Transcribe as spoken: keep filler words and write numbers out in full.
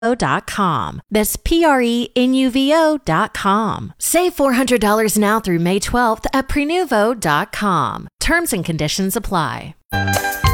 dot com. That's P R E N U V O dot com. Save four hundred dollars now through May twelfth at Prenuvo dot com. Terms and conditions apply.